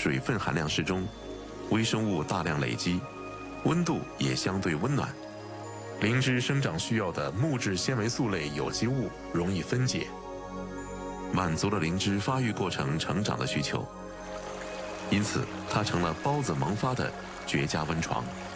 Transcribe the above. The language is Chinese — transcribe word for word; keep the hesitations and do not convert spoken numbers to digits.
水分含量适中，微生物大量累积，温度也相对温暖。灵芝生长需要的木质纤维素类有机物容易分解，满足了灵芝发育过程成长的需求，因此它成了孢子萌发的绝佳温床。